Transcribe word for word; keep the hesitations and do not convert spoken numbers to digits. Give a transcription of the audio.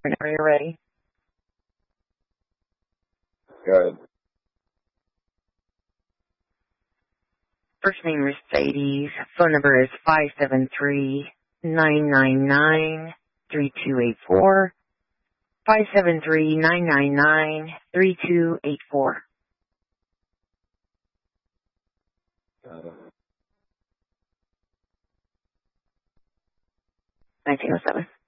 Whenever you're ready. Good. First name Mercedes. Phone number is five seven three, nine nine nine, three two eight four. five seven three, nine nine nine, three two eight four. Got it. nineteen oh seven.